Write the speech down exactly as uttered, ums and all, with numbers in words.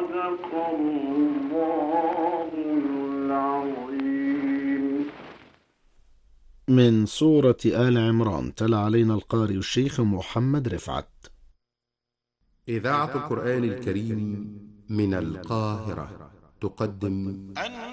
صدق الله العظيم. من سورة آل عمران، تلا علينا القارئ الشيخ محمد رفعت. إذاعة القرآن الكريم من القاهرة تقدم